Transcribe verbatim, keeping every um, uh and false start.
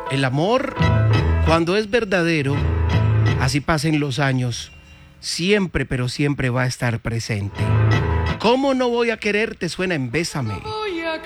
El amor, cuando es verdadero, así pasen los años, siempre, pero siempre va a estar presente. ¿Cómo no voy a quererte? Suena en Bésame.